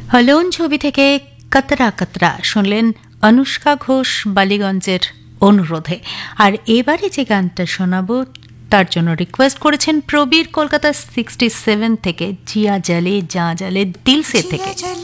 হলন ছবি থেকে কতরা কতরা শুনলেন অনুষ্কা ঘোষ বালিগঞ্জের অনুরোধে। আর এবারে যে গানটা শোনাবো তার জন্য রিকোয়েস্ট করেছেন প্রবীর, কলকাতা 67 থেকে, জিয়া জালে যা জালে দিল সে থেকে।